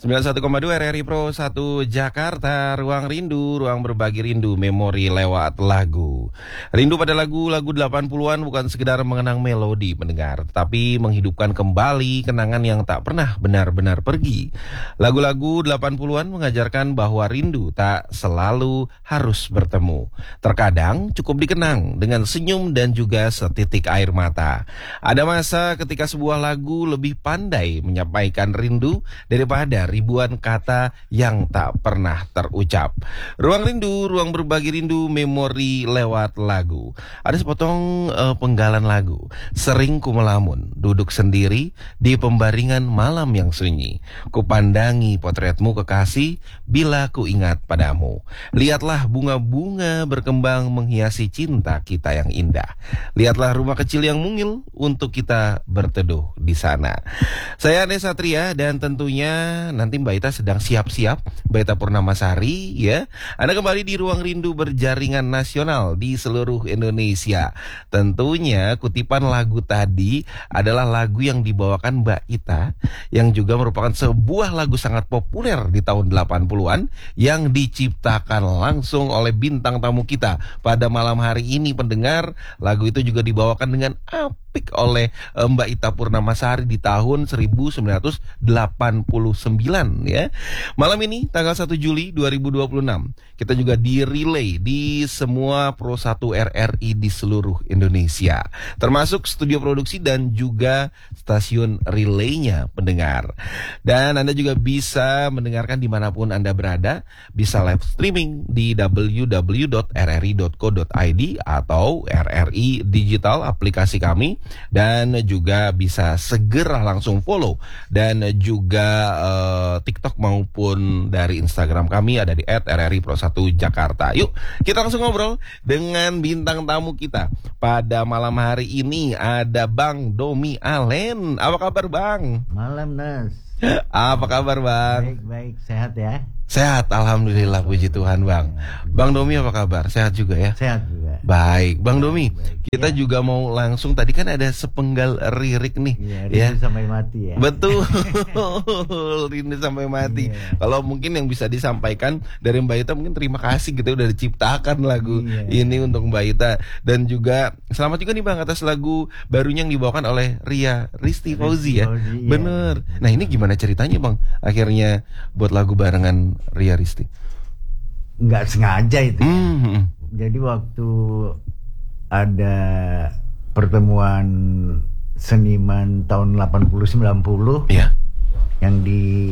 91,2 RRI Pro 1 Jakarta, Ruang Rindu, ruang berbagi rindu, memori lewat lagu. Rindu pada lagu-lagu 80-an bukan sekedar mengenang melodi pendengar, tapi menghidupkan kembali kenangan yang tak pernah benar-benar pergi. Lagu-lagu 80-an mengajarkan bahwa rindu tak selalu harus bertemu. Terkadang cukup dikenang dengan senyum dan juga setitik air mata. Ada masa ketika sebuah lagu lebih pandai menyampaikan rindu daripada ribuan kata yang tak pernah terucap. Ruang rindu, ruang berbagi rindu, memori lewat lagu. Ada sepotong penggalan lagu. Sering ku melamun, duduk sendiri di pembaringan malam yang sunyi. Kupandangi potretmu kekasih, bila ku ingat padamu. Lihatlah bunga-bunga berkembang menghiasi cinta kita yang indah. Lihatlah rumah kecil yang mungil untuk kita berteduh di sana. Saya Ane Satria dan tentunya nanti Mbak Ita sedang siap-siap, Mbak Ita Purnamasari ya. Anda kembali di Ruang Rindu berjaringan nasional di seluruh Indonesia. Tentunya kutipan lagu tadi adalah lagu yang dibawakan Mbak Ita, yang juga merupakan sebuah lagu sangat populer di tahun 80-an yang diciptakan langsung oleh bintang tamu kita pada malam hari ini pendengar. Lagu itu juga dibawakan dengan apik oleh Mbak Ita Purnamasari di tahun 1989 ya. Malam ini tanggal 1 Juli 2026 kita juga di-relay di semua Pro 1 RRI di seluruh Indonesia, termasuk studio produksi dan juga stasiun relaynya pendengar. Dan Anda juga bisa mendengarkan dimanapun Anda berada, bisa live streaming di www.rri.co.id atau RRI Digital aplikasi kami, dan juga bisa segera langsung follow dan juga TikTok maupun dari Instagram kami ada di @rripro1 Jakarta. Yuk kita langsung ngobrol dengan bintang tamu kita pada malam hari ini. Ada Bang Domi Alen. Apa kabar Bang? Malam Nas. Apa kabar Bang? Baik, sehat ya? Sehat, alhamdulillah, puji Tuhan Bang. Bang Domi apa kabar? Sehat juga ya? Sehat juga. Baik, Bang Domi, kita ya. juga mau langsung, tadi kan ada sepenggal lirik nih ya. Sampai mati ya. Betul, rindu sampai mati. Kalau mungkin yang bisa disampaikan dari Mbak Ita, mungkin terima kasih gitu udah diciptakan lagu ini untuk Mbak Ita. Dan juga selamat juga nih Bang atas lagu barunya yang dibawakan oleh Ria Risti Fauzi ya. Bener. Nah ini gimana ceritanya Bang akhirnya buat lagu barengan Ria Risti? Nggak sengaja itu ya. Jadi waktu ada pertemuan seniman tahun 80-90 ya, yang di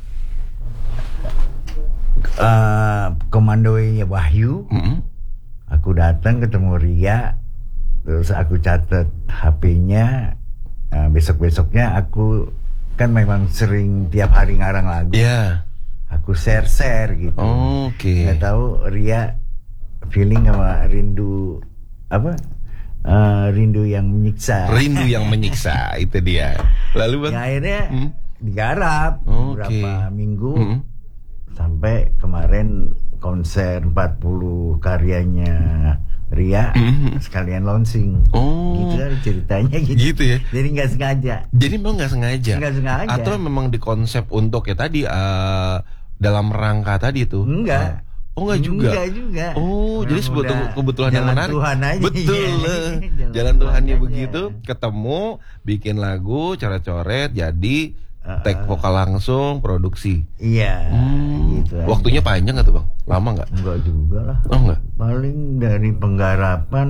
komandoi Wahyu, aku datang ketemu Ria, terus aku catat HP-nya. Besok-besoknya aku kan memang sering tiap hari ngarang lagu. Aku share gitu. Nggak tahu Ria feeling sama rindu apa? Rindu yang menyiksa. Rindu yang menyiksa itu dia. Lalu Bang? Ya, akhirnya digarap beberapa minggu sampai kemarin konser 40 karyanya Ria sekalian launching. Gitu lah ceritanya gitu ya. Jadi nggak sengaja. Jadi memang nggak sengaja. Atau memang dikonsep untuk ya tadi dalam rangka tadi tuh. Enggak juga. Jadi kebetulan yang menarik. Tuhan aja. Betul. Jalan Tuhannya begitu, ketemu, bikin lagu, coret-coret, jadi take vokal langsung, produksi. Iya. Gitu. Waktunya panjang nggak tuh Bang? Lama nggak? Enggak juga lah. Oh enggak. Paling dari penggarapan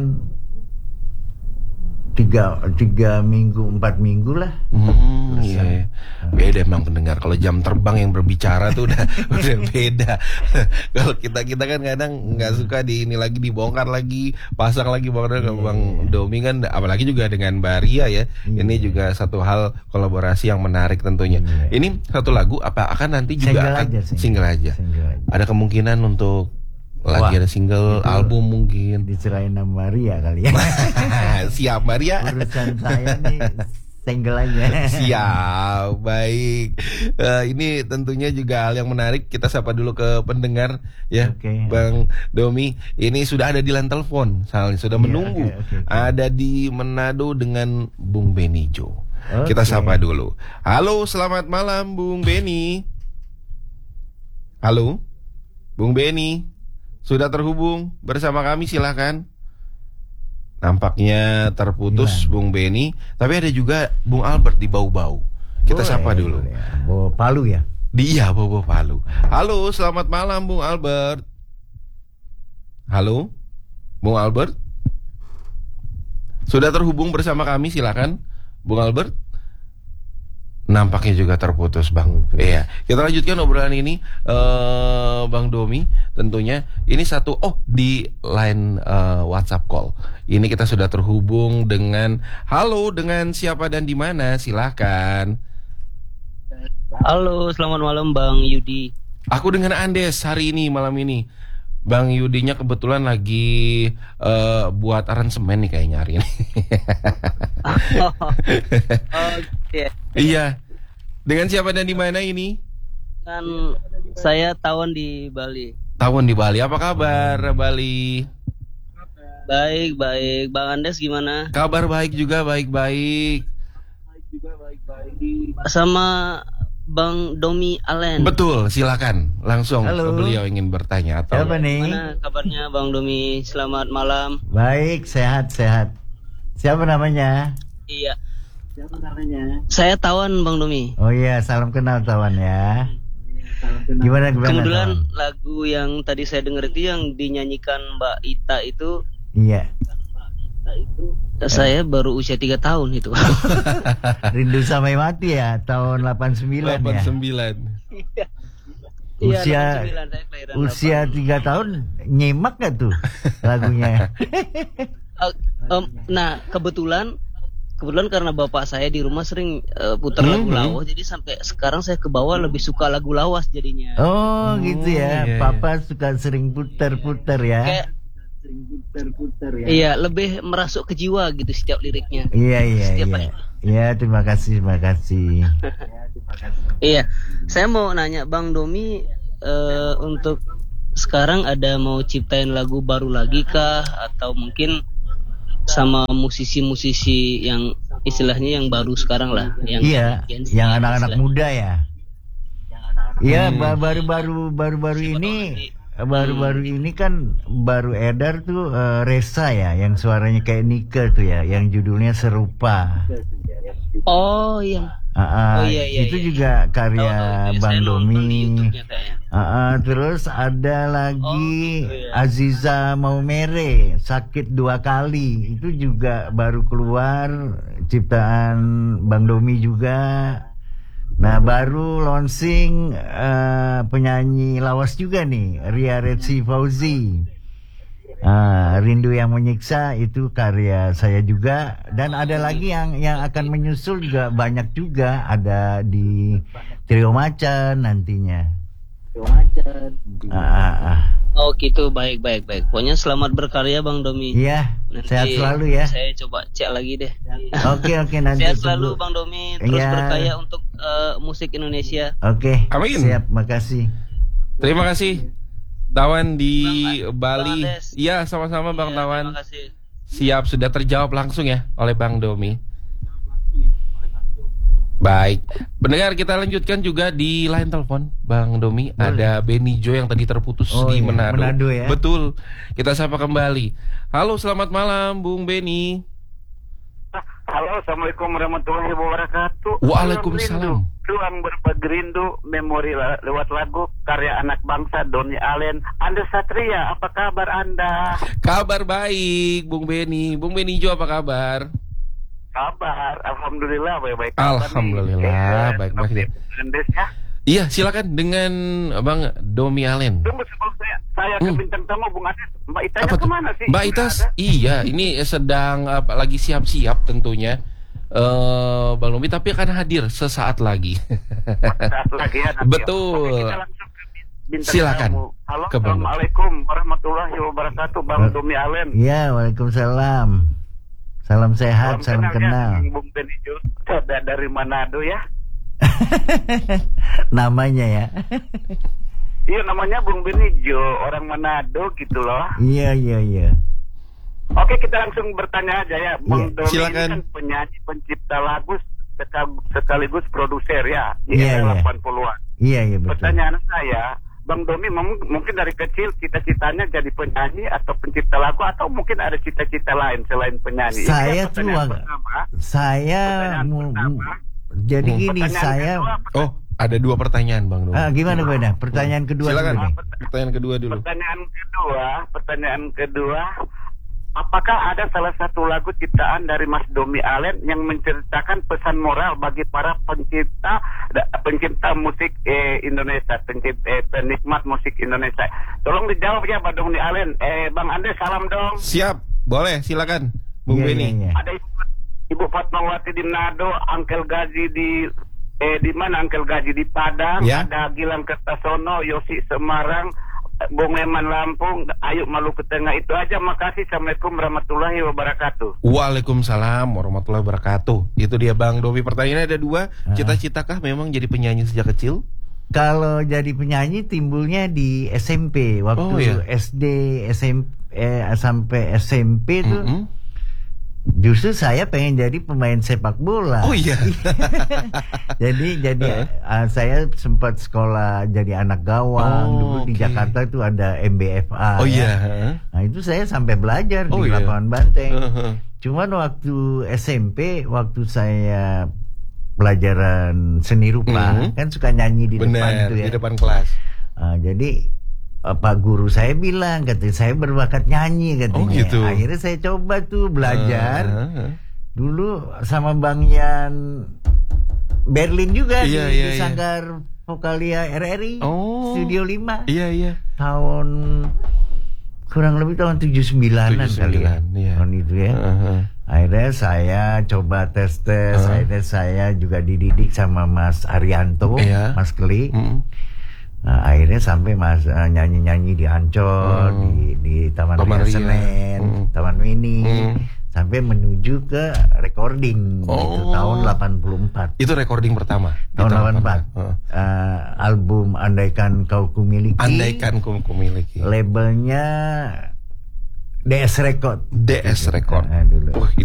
3 minggu 4 minggu lah. Iya. Beda emang pendengar. Kalau jam terbang yang berbicara tuh udah beda. Kalau kita kan kadang nggak suka di ini lagi dibongkar lagi, pasang lagi Bang Domi kan, apalagi juga dengan Mbak Ria ya. Ini juga satu hal kolaborasi yang menarik tentunya. Ini satu lagu apa akan nanti juga single aja. Ada kemungkinan untuk lagi ada single album mungkin dicerain sama Maria kali ya. Siap Maria. Urusan saya nih single aja. Siap, baik. Ini tentunya juga hal yang menarik. Kita sapa dulu ke pendengar ya, Bang Domi. Ini sudah ada di line telepon, sudah menunggu. Ada di Manado dengan Bung Beni Jo. Kita sapa dulu. Halo, selamat malam Bung Beni. Halo, Bung Beni, sudah terhubung bersama kami, silakan. Nampaknya terputus Bung Beni, tapi ada juga Bung Albert di Bau-Bau. Kita sapa dulu. Bawa Palu ya? Dia Bau Palu. Halo, selamat malam Bung Albert. Halo, Bung Albert. Sudah terhubung bersama kami, silakan Bung Albert. Nampaknya juga terputus, Bang. Iya, kita lanjutkan obrolan ini, Bang Domi. Tentunya ini satu di line WhatsApp call. Ini kita sudah terhubung dengan halo, dengan siapa dan di mana? Silahkan. Halo, selamat malam Bang Yudi. Aku dengan Andes hari ini, malam ini. Bang Yudinya kebetulan lagi buat aransemen nih kayaknya hari ini. Okay. Iya. Dengan siapa dan di mana ini? Kan saya Tawon di Bali. Tawon di Bali. Apa kabar Bali? Baik. Bang Andes gimana? Kabar baik juga, baik-baik. Sama Bang Domi Allen. Betul, silakan. Langsung Halo. beliau ingin bertanya atau Siapa nih? Gimana kabarnya Bang Domi? Selamat malam. Baik, sehat. Siapa namanya? Iya. Saya Tawon Bang Domi. Oh iya, salam kenal Tawan ya. Gimana Kebetulan Tawan? lagu yang tadi saya dengar itu yang dinyanyikan Mbak Ita itu, Iya. saya baru usia 3 tahun itu. Rindu sampai mati ya, tahun 89 ya. 89. Usia 89, saya kelahiran usia 3 tahun nyimak gak tuh lagunya? Nah, kebetulan karena bapak saya di rumah sering putar lagu lawas, jadi sampai sekarang saya ke bawah lebih suka lagu lawas jadinya. Oh gitu ya, iya, Papa suka sering putar-putar ya. Kayak iya, lebih merasuk ke jiwa gitu setiap liriknya. Iya. Setiap Iya, terima kasih. Iya, saya mau nanya Bang Domi, untuk sekarang ada mau ciptain lagu baru lagi kah, atau mungkin sama musisi-musisi yang istilahnya yang baru sekarang lah, yang Iya, Gen Z, yang anak-anak istilah. muda ya. Iya, baru-baru ini kan baru edar tuh Resa ya, yang suaranya kayak Nike tuh ya, yang judulnya Serupa. Oh iya. Iya, itu iya. juga karya Tahu, Bang saya nonton di Domi. YouTube-nya kayaknya. Terus ada lagi gitu ya. Aziza Maumere, Sakit 2 Kali. Itu juga baru keluar, ciptaan Bang Domi juga. Nah, baru launching penyanyi lawas juga nih, Ria Retsi Fauzi. Rindu yang Menyiksa itu karya saya juga, dan ada lagi yang akan menyusul juga, banyak juga, ada di Trio Macan nantinya. Oh gitu, baik. Pokoknya selamat berkarya Bang Domi. Iya, Nanti sehat selalu ya. Saya coba cek lagi deh. Oke, nanti Sehat tunggu. selalu Bang Domi, terus Iya. berkarya untuk musik Indonesia. Oke, Amin. siap, makasih. Terima kasih Tawan di Bang Bali. Andes. Iya, sama-sama Bang Iya, Tawan. terima kasih. Siap, sudah terjawab langsung ya oleh Bang Domi. Baik, pendengar, kita lanjutkan juga di line telepon Bang Domi. Ada Beni Jo yang tadi terputus di iya, Manado. Manado ya. Betul, kita sapa kembali. Halo, selamat malam Bung Beni. Halo, assalamualaikum warahmatullahi wabarakatuh. Waalaikumsalam. Ruang berbagi rindu, memori lewat lagu karya anak bangsa Doni Allen. Anda Satria, apa kabar Anda? Kabar baik Bung Beni. Bung Beni Jo, apa kabar? Kabar, alhamdulillah baik-baik. Alhamdulillah, baik-baik. Andes ya. Iya, silakan dengan Bang Domi Allen. Tunggu sebelum saya ke bintang tamu Bung Andes. Mbak Itanya Apa tuh? kemana sih? Mbak Itas, iya, ini sedang lagi siap-siap tentunya. Bang Domi, tapi akan hadir sesaat lagi. Saat lagi ya, nanti. Betul. Oke, kita langsung ke bintang Silakan. tamu. Halo, Ke Bang. assalamualaikum warahmatullahi wabarakatuh, Bang Domi Allen. Iya, waalaikumsalam. Salam sehat, salam kenal. Ya, Bung Beni Jo, dari Manado ya. Namanya ya. Iya, namanya Bung Beni Jo, orang Manado gitu loh. Iya. Oke, kita langsung bertanya aja ya. Bang Domi silakan. ini kan penyanyi, pencipta lagu, sekaligus produser ya di Iya, era iya. 80-an. Iya betul. Pertanyaan saya, Bang Domi mungkin dari kecil cita-citanya jadi penyanyi atau pencipta lagu atau mungkin ada cita-cita lain selain penyanyi? Saya tuh jadi gini, saya ada 2 pertanyaan Bang Domi. Gimana Beda? Pertanyaan kedua silakan. dulu nih. Pertanyaan kedua dulu. Pertanyaan kedua, apakah ada salah satu lagu ciptaan dari Mas Domi Allen yang menceritakan pesan moral bagi para pencipta musik Indonesia, penikmat musik Indonesia? Tolong dijawab ya Bang Domi Allen. Bang Ande salam dong. Siap, boleh silakan Bung Beni. Ada Ibu Fatmawati di Manado, Angkel Gaji di mana Angkel Gaji di Padang, ada Gilang Kertasono, Yosi Semarang, Bung Eman Lampung, Ayu Maluku Tengah. Itu aja, makasih. Assalamualaikum warahmatullahi wabarakatuh. Waalaikumsalam warahmatullahi wabarakatuh. Itu dia Bang Domi. Pertanyaannya ada 2. Cita-citakah memang jadi penyanyi sejak kecil? Kalau jadi penyanyi timbulnya di SMP. Waktu SD, SMP sampai SMP tuh justru saya pengen jadi pemain sepak bola. Oh iya. jadi saya sempat sekolah jadi anak gawang. Dulu di Jakarta itu ada MBFA. Oh iya. Nah itu saya sampai belajar di lapangan banteng. Cuman waktu SMP, waktu saya pelajaran seni rupa, kan suka nyanyi di depan itu ya. Di depan kelas. Jadi Pak guru saya bilang, katanya saya berbakat nyanyi katanya. Oh gitu. Akhirnya saya coba tuh belajar. Dulu sama Bang Yan Berlin juga di Sanggar Vokalia RRI, Studio 5. Iya. Tahun kurang lebih tahun 79-an kali ya. Tahun itu ya. Akhirnya saya coba tes. Akhirnya saya juga dididik sama Mas Arianto, Mas Keli. Nah, akhirnya sampai nyanyi-nyanyi di Ancol, di Taman Ria Senen, Taman Mini, sampai menuju ke recording itu tahun 84. Itu recording pertama? Tahun 84. Album Andaikan Kau Kumiliki. Andaikan Kau Kumiliki. Labelnya DS Record. DS Record. Dulu.